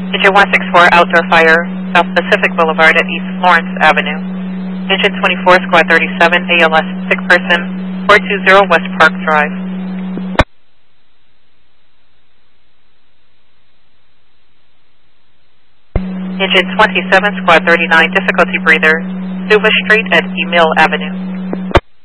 Engine 164 Outdoor Fire, South Pacific Boulevard at East Lawrence Avenue. Engine 24 Squad 37 ALS sick person, 420 West Park Drive. Engine 27 Squad 39 difficulty breather, Suva Street at Emil Avenue.